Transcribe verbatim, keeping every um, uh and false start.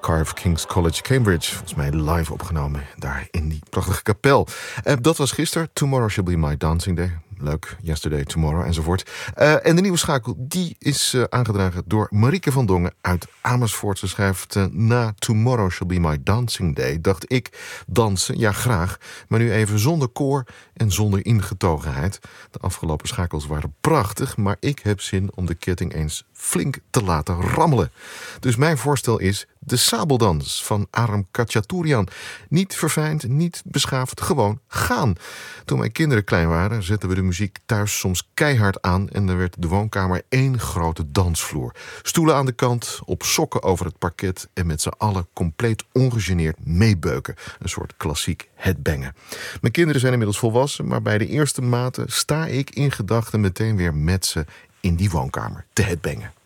Carve King's College Cambridge. Volgens mij live opgenomen daar in die prachtige kapel. Uh, dat was gisteren. Tomorrow Shall Be My Dancing Day. Leuk, Yesterday, Tomorrow enzovoort. Uh, en de nieuwe schakel die is uh, aangedragen door Marieke van Dongen uit Amersfoort. Ze schrijft uh, na Tomorrow Shall Be My Dancing Day dacht ik dansen, ja graag, maar nu even zonder koor en zonder ingetogenheid. De afgelopen schakels waren prachtig, maar ik heb zin om de ketting eens flink te laten rammelen. Dus mijn voorstel is de sabeldans van Aram Khachaturian. Niet verfijnd, niet beschaafd, gewoon gaan. Toen mijn kinderen klein waren, zetten we de muziek thuis soms keihard aan en dan werd de woonkamer één grote dansvloer. Stoelen aan de kant, op sokken over het parket en met z'n allen compleet ongegeneerd meebeuken. Een soort klassiek headbangen. Mijn kinderen zijn inmiddels volwassen, maar bij de eerste maten sta ik in gedachten meteen weer met ze in die woonkamer te headbangen.